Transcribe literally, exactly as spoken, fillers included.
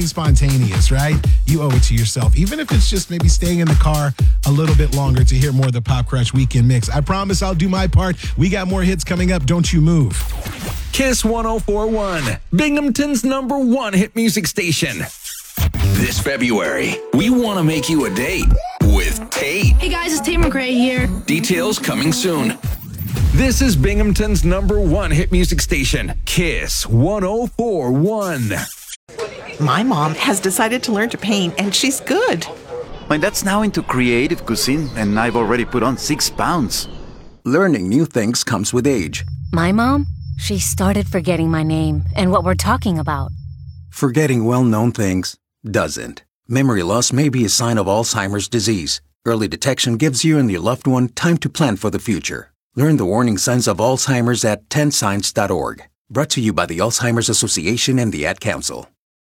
be spontaneous, right? You owe it to yourself, even if it's just maybe staying in the car a little bit longer to hear more of the Pop Crush Weekend Mix. I promise I'll do my part. We got more hits coming up. Don't you move. Kiss one oh four point one, Binghamton's number one hit music station. This February, we want to make you a date with Tate. Hey guys, it's Tate McRae here. Details coming soon. This is Binghamton's number one hit music station, Kiss one oh four point one. My mom has decided to learn to paint, and she's good. My dad's now into creative cuisine, and I've already put on six pounds. Learning new things comes with age. My mom, she started forgetting my name and what we're talking about. Forgetting well-known things doesn't. Memory loss may be a sign of Alzheimer's disease. Early detection gives you and your loved one time to plan for the future. Learn the warning signs of Alzheimer's at ten signs dot org. Brought to you by the Alzheimer's Association and the Ad Council.